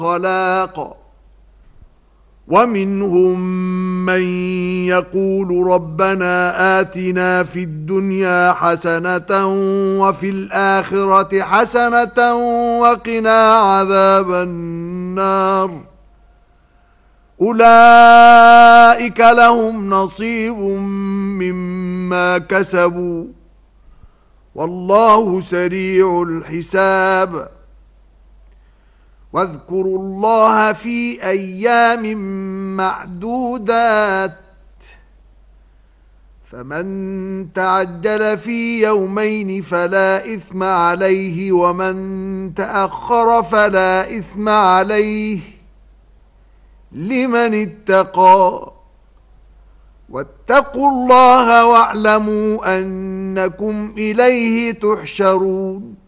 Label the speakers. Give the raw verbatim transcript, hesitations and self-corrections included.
Speaker 1: خلاق ومنهم من يقول ربنا آتنا في الدنيا حسنة وفي الآخرة حسنة وقنا عذاب النار أولئك لهم نصيب مما كسبوا والله سريع الحساب واذكروا الله في أيام معدودات فمن تعجل في يومين فلا إثم عليه ومن تأخر فلا إثم عليه لمن اتقى واتقوا الله واعلموا أنكم إليه تحشرون